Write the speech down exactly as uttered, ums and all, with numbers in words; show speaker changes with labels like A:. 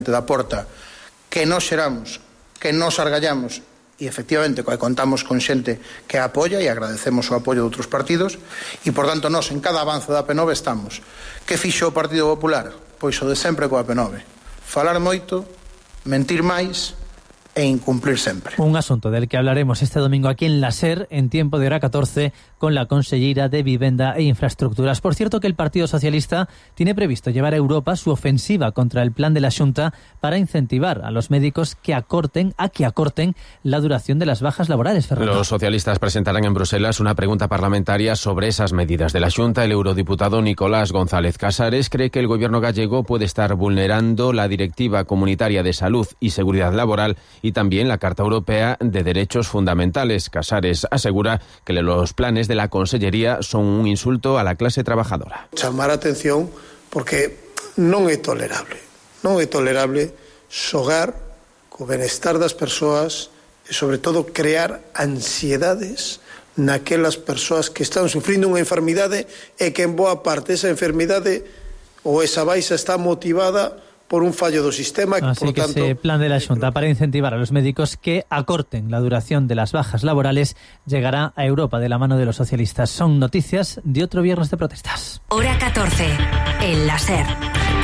A: da porta que nos xeramos, que nos argallamos e efectivamente contamos con xente que a apoia e agradecemos o apoio de outros partidos e, por tanto, nós en cada avance da P nove estamos. Que fixo o Partido Popular? Pois o de sempre coa P nove. Falar moito, mentir máis e incumplir sempre.
B: Un asunto del que hablaremos este domingo aquí en la SER, en tiempo de hora catorce, con la consellera de Vivenda e Infraestructuras. Por cierto, que el Partido Socialista tiene previsto llevar a Europa su ofensiva contra el plan de la Xunta para incentivar a los médicos que acorten, a que acorten la duración de las bajas laborales. Fernando.
C: Los socialistas presentarán en Bruselas una pregunta parlamentaria sobre esas medidas de la Xunta. El eurodiputado Nicolás González Casares cree que el gobierno gallego puede estar vulnerando la Directiva Comunitaria de Salud y Seguridad Laboral y también la Carta Europea de Derechos Fundamentales. Casares asegura que los planes de la Consellería son un insulto a la clase trabajadora.
D: Chamar a atención porque non é tolerable. Non é tolerable xogar co benestar das persoas e, sobre todo, crear ansiedades naquelas persoas que están sufrindo unha enfermidade e que en boa parte esa enfermidade ou esa baixa está motivada por un fallo do sistema.
B: Así
D: por
B: que
D: tanto,
B: ese plan de la Xunta para incentivar a los médicos que acorten la duración de las bajas laborales llegará a Europa de la mano de los socialistas. Son noticias de otro viernes de protestas.
E: Hora catorce, en la SER.